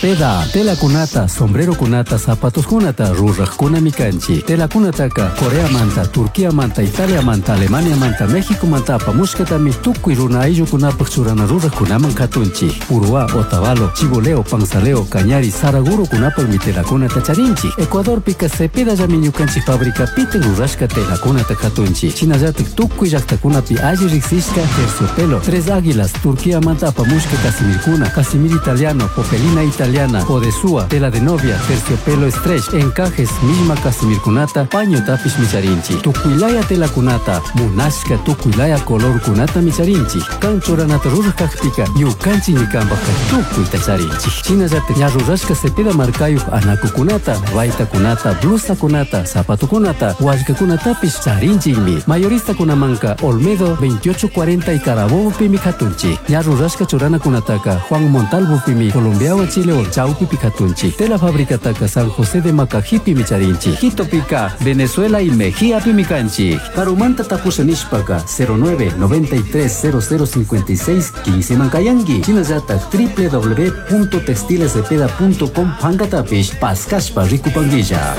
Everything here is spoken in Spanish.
Cepeda, tela kunata, sombrero kunata, zapatos kunata, ruraj kunami kanchi. Tela kunataka, Corea manta, Turquía manta, Italia manta, Alemania manta, México manta, pamushkatami, tukuy runa ayllu kunapak churana ruraj kunaman katunchi. Purua, Otavalo, Chiboleo, Panzaleo, Cañari, Saraguro kunapak mi tela kunata charinchi. Ecuador pika Cepeda llami kanchi fábrica piten rurashka tela kunata katunchi. Chinallatik tukuy llaqtakunapi alli riksishka terciopelo, Tres Águilas, Turquía manta pamushka casimir kuna, casimir italiano, popelina italiana, podesúa, tela de novia, terciopelo stretch, encajes, misma casimir kunata, paño tapish micharinchi. Tukuylaya tela kunata, munashka tukuylaya color kunata micharinchi. Kanchuranata rurajkakpika, yukanchi nikambaka tukuy tacharinchi. Chinallatik ña rurashka Cepeda markayu anaku kunata, vaita kunata, blusa kunata, zapato kunata, wallka kunatapish charinchimi. Mayorista kunamanka, Olmedo 2840 y Carabobo pimi katunchi. Ya rurashka churana kunataka, Juan Montalvo pimi, Colombiawa Chile o Chaupi katunchi. Tela fábrica taka San José de Macajipi micharinchi. Quito pica, Venezuela y Mejía pimi canchi. Karumanta tapusanishpaka 09 93 0056 15 mankayangi. Chinazata www.textilescepeda.com hangatapish paskashpa rikupanguilla.